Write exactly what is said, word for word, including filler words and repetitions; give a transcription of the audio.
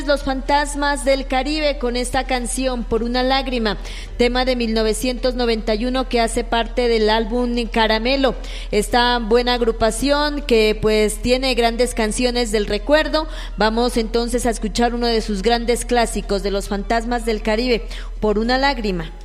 Los Fantasmas del Caribe con esta canción Por una lágrima, tema de mil novecientos noventa y uno que hace parte del álbum Caramelo. Esta buena agrupación que pues tiene grandes canciones del recuerdo. Vamos entonces a escuchar uno de sus grandes clásicos de Los Fantasmas del Caribe, Por una lágrima.